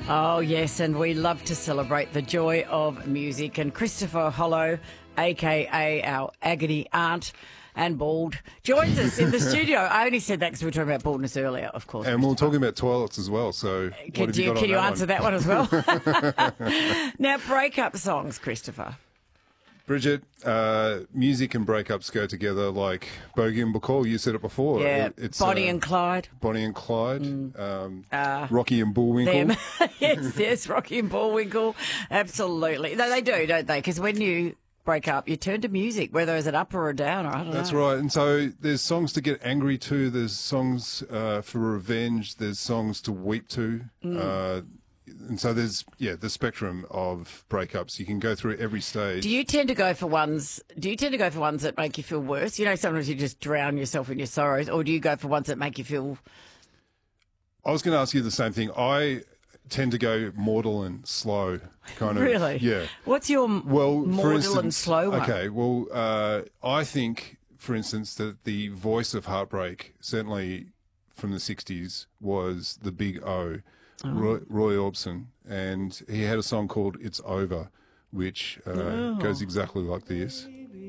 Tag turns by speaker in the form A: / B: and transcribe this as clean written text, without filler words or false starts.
A: Oh, yes, and we love to celebrate the joy of music. And Christopher Hollow, a.k.a. our agony aunt and bald, joins us in the studio. I only said that because we were talking about baldness earlier, of course.
B: And we were talking about toilets as well, so
A: Can you answer that one as well? Now, breakup songs, Christopher.
B: Bridget, music and breakups go together like Bogey and Bacall. You said it before.
A: Yeah,
B: It's
A: Bonnie and Clyde.
B: Bonnie and Clyde. Rocky and Bullwinkle.
A: Them. yes, Rocky and Bullwinkle. Absolutely. No, they do, don't they? Because when you break up, you turn to music, whether it's an up or a down, or I don't know.
B: That's right. And so there's songs to get angry to. There's songs for revenge. There's songs to weep to. And so there's, the spectrum of breakups. You can go through every stage.
A: Do you tend to go for ones that make you feel worse? You know, sometimes you just drown yourself in your sorrows, or do you go for ones that make you feel...
B: I was going to ask you the same thing. I tend to go mortal and slow, kind of.
A: Really?
B: Yeah.
A: What's your mortal
B: instance,
A: and slow one?
B: Okay, well, I think, for instance, that the voice of heartbreak, certainly from the 60s, was the Big O. Roy Orbison, and he had a song called It's Over, which goes exactly like this.